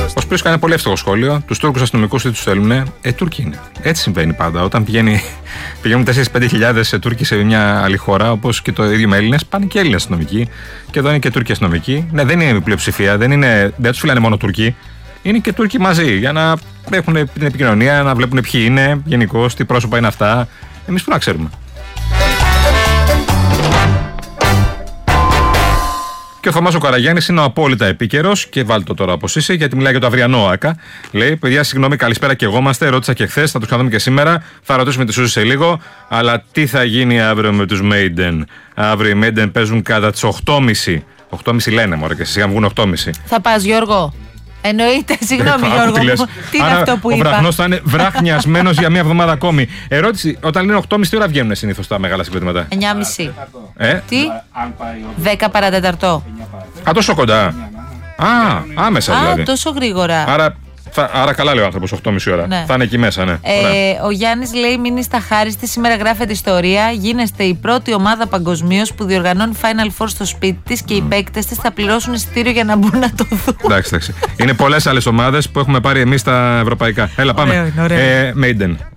Ο Σπύρος κάνει πολύ εύστοχο σχόλιο. Τους Τούρκους αστυνομικούς τι τους θέλουν? Τούρκοι είναι. Έτσι συμβαίνει πάντα. Όταν πηγαίνουν 4-5 χιλιάδες Τούρκοι σε μια άλλη χώρα, όπως και το ίδιο με Έλληνες, πάνε και Έλληνες αστυνομικοί. Και εδώ είναι και Τούρκοι αστυνομικοί. Ναι, δεν είναι η πλειοψηφία, δεν τους φυλάνε μόνο Τούρκοι. Είναι και Τούρκοι μαζί για να έχουν την επικοινωνία, να βλέπουν ποιοι είναι γενικώς, τι πρόσωπα είναι αυτά. Εμείς που να ξέρουμε. Και ο Θωμάς ο Καραγιάννης είναι απόλυτα επίκαιρος και βάλτε το τώρα όπως είσαι, γιατί μιλάει για το αυριανό ΆΚΑ. Λέει: παιδιά, συγγνώμη, καλησπέρα και εγώ είμαστε. Ρώτησα και χθες, θα τους ξαναδούμε και σήμερα. Θα ρωτήσουμε τη Σούζη σε λίγο. Αλλά τι θα γίνει αύριο με τους Maiden? Αύριο οι Maiden παίζουν κατά τις 8.30. 8.30 λένε, μωρέ, και εσείς αν βγουν 8.30. Θα πας, Γιώργο? Εννοείται, συγγνώμη Γιώργο. Τι είναι αυτό που είπα? Ο βραχνός θα είναι βραχνιασμένος για μία εβδομάδα ακόμη. Ερώτηση: όταν είναι 8.30 ώρα βγαίνουν συνήθως τα μεγάλα συγκροτήματα? 9.30. Τι? 10 παρατέταρτο. Α, τόσο κοντά. Άμεσα δηλαδή. Τόσο γρήγορα. Άρα καλά λέει ο άνθρωπος, 8.30 ώρα. Ναι. Θα είναι εκεί μέσα, ναι. Ο Γιάννης λέει: μείνει στα χάριστη. Σήμερα γράφεται ιστορία. Γίνεστε η πρώτη ομάδα παγκοσμίως που διοργανώνει Final Four στο σπίτι της και οι παίκτες της θα πληρώσουν εισιτήριο για να μπουν να το δουν. Εντάξει. Είναι πολλές άλλες ομάδες που έχουμε πάρει εμείς στα ευρωπαϊκά. Έλα, πάμε. Ωραίο. Maiden.